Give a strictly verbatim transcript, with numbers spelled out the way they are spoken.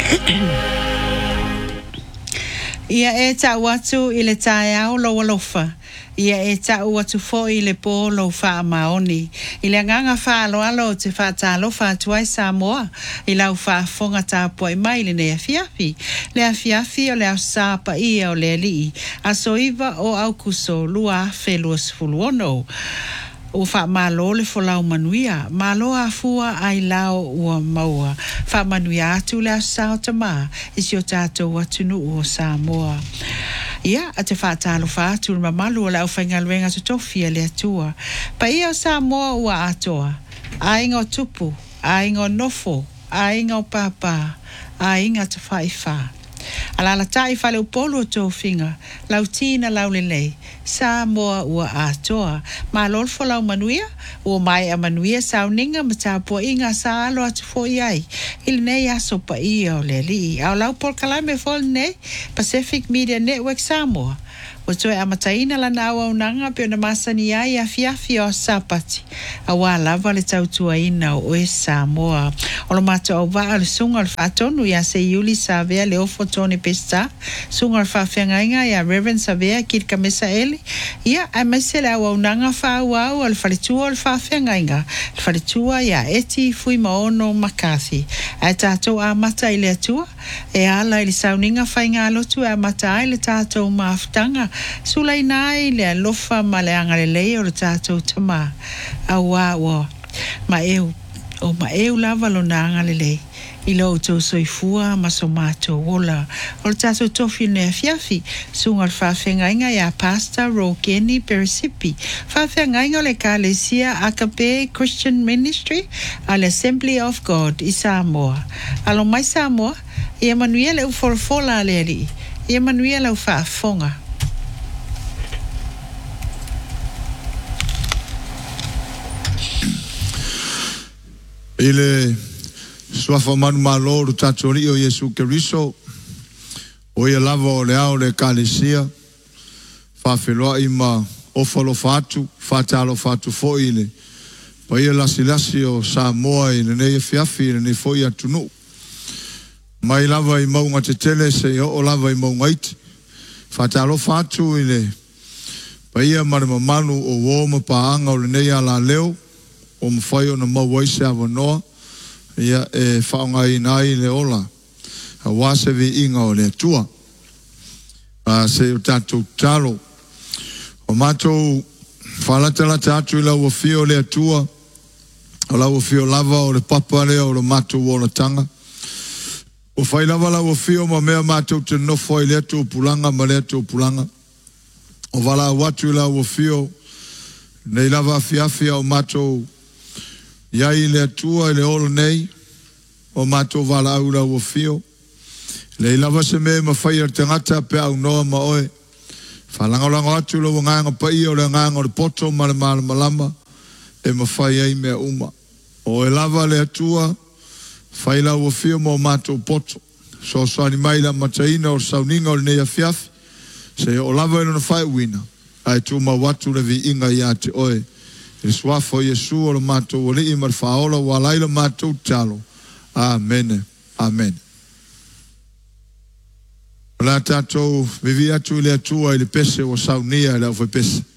Ia e ta watu i le tae au lo walofa. Ia e ta watu fo i le po lo wha maoni. I le nganga wha alo alo te wha ta alo wha tuai Samoa. I lau wha fonga ta pua i mai le ne afiafi. Le afiafi o le au sapa i o le li. A so iwa o au kuso lua whelua sifulu ono. O wha malo le folau manuia. Malo a fua ai lao ua maua. Wha manuia atu le au sao tama. Isi o tātou atunu o Samoa. Ia, a te whātalo whātu ma malu o lau whaingaluenga to tofia le atua. Pa ia o Samoa ua atoa. A inga o tupu, a inga o nofo, a inga o papa, a inga te whaiwha. Ala la tai whale upolo o tō whinga, lau tīna lau lelei, Samoa ua atoa. Ma lolfo lau manuia, ua mai a manuia sau ninga ma tāpua inga sa alo atu fo iai. Ili nei aso pa ia o le li. Au lau por kalai me fol nei, Pacific Media Network Samoa. O toe amataina la na awa unanga pe o na masani ai a fiafi o sapati. A wā lava le tautua ina o e Samoa. O lo mato au waa le sunga le whaatonu ia se Yuli Savea le ofo tone pesta. Sunga le whaafenga inga ia Reverend Savea kirka mesa ele. Ia a maise le awa unanga whaau au le whalitua le whaafenga inga. Le whalitua ia eti fui maono makathi. A tātou a mata i le atua. E ala i le sauninga whainga alotu a mata ai le tātou maaftanga. Sulai nai le alofa ma le anga le lei o le tātou tama. A wā wā. Ma eu, o ma eu lava lo na anga le lei. I lo tō soifua ma so mātou wola. O le tātou tofi ne fiafi. Sunga le whawhenga inga ia Pastor Rokeni Perisipi. Whawhenga inga le Kalesia Akape Christian Ministry a le Assembly of God i Samoa. Alo mai Samoa, ia manuia le ufolofola le ali. Ia manuia le uwhaafonga. Ile suafa manu malo ru tatori o Yesu Keriso o ia lava o le ao le kalesia whawheloa i ma ofalo fatu whatalo fatu fo ile pa ia lasi lasi o Samoa i le nei fiafi i le nei foi atunu mai lava i maunga te tele se o lava i maunga iti whatalo fatu i le pa ia marama manu o woma pa anga o le nei ala leo o mwhai o na mauaise awa noa, ia e whaonga i nai le ola, a wase vi inga o le tua, a se o tātou talo, o mātou whalatala tātou i lau o fio le tua, o lau o fio lava o le papa lea o le mātou o le tanga, o whai lava lau o fio ma mea mātou te nofo i le atu o pulanga ma le atu o pulanga, o wala watu i lau o fio, nei lava fiafia o mātou Iai le atua le olo nei, o mātou wala au lau o fio. Le lava se me ma whai ar te ngata pe au noa ma oe. Whalangalango atu lau nganga pa i o le nganga o le poto ma le mala malama, e ma whai ai mea uma. O e lava le atua, whai lau o fio mo mātou poto. So soani mai la mataina o sauninga o le nei a fiafi, se o lava ino na whai wina, ai tu ma watu le vi inga i ate oe. E suafo Yesu o le mātou o le i mar whaola wa laila mātou talo. Amen. Amen. La tātou vivi atu i le atua i le pese o saunia i le au whai pese.